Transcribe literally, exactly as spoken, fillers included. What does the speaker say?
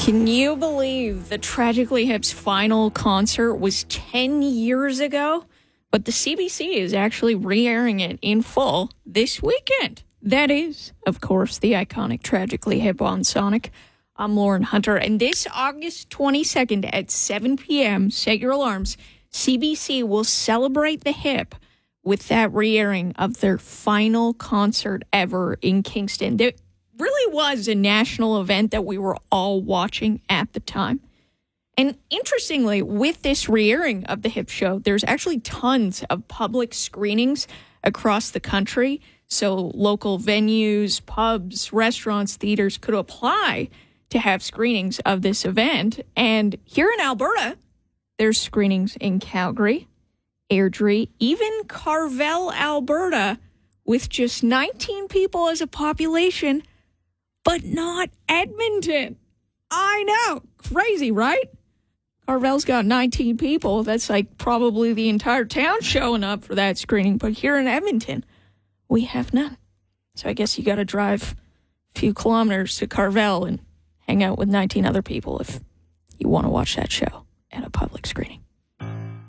Can you believe the Tragically Hip's final concert was ten years ago? But the C B C is actually re-airing it in full this weekend. That is, of course, the iconic Tragically Hip on Sonic. I'm Lauren Hunter, and this August twenty-second at seven p.m., set your alarms, C B C will celebrate the Hip with that re-airing of their final concert ever in Kingston. There really was a national event that we were all watching at the time. And interestingly, with this re-airing of the Hip show, there's actually tons of public screenings across the country. So local venues, pubs, restaurants, theaters could apply to have screenings of this event. And here in Alberta, there's screenings in Calgary, Airdrie, even Carvel, Alberta, with just nineteen people as a population, but not Edmonton. I know. Crazy, right? Carvel's got nineteen people. That's like probably the entire town showing up for that screening. But here in Edmonton, we have none. So I guess you got to drive a few kilometers to Carvel and hang out with nineteen other people if you want to watch that show at a public screening.